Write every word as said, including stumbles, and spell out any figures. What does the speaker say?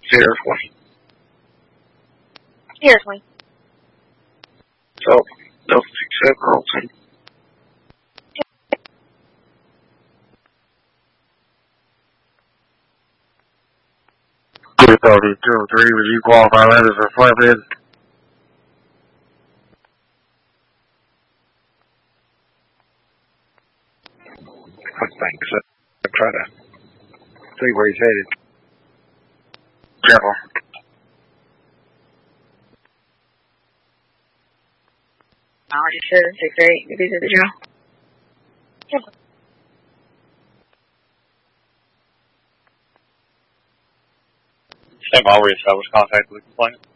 Seriously. Seriously. So, those six seven rolls. Two thirty two three, would you qualify that as a flatbed? I think so. I'll try to see where he's headed. Careful. Alright, seven six eight, if he's at the jail. Careful. Stand by, we establish contact with the complainant.